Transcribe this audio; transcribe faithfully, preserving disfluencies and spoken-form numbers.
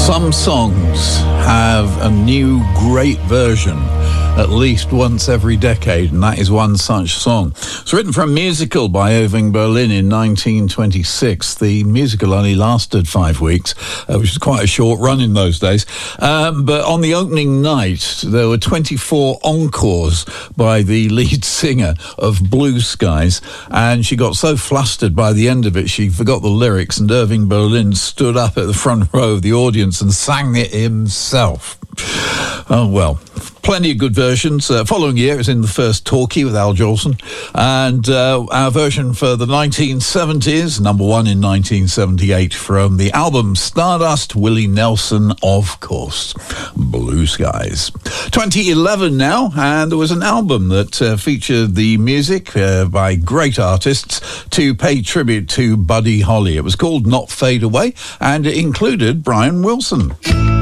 Some songs have a new great version at least once every decade, and that is one such song. It's written for a musical by Irving Berlin in nineteen twenty-six. The musical only lasted five weeks, uh, which was quite a short run in those days. Um, but on the opening night, there were twenty-four encores by the lead singer of Blue Skies, and she got so flustered by the end of it, she forgot the lyrics, and Irving Berlin stood up at the front row of the audience and sang it himself. Oh, well, plenty of good versions. Uh, following year, it was in the first talkie with Al Jolson. And uh, our version for the nineteen seventies, number one in nineteen seventy-eight, from the album Stardust, Willie Nelson, of course, Blue Skies. twenty eleven now, and there was an album that uh, featured the music uh, by great artists to pay tribute to Buddy Holly. It was called Not Fade Away, and it included Brian Wilson.